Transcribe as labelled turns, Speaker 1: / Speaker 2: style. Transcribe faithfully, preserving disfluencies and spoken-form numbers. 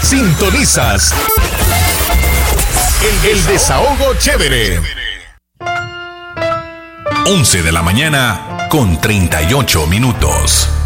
Speaker 1: Sintonizas el, el desahogo chévere. once de la mañana con treinta y ocho minutos.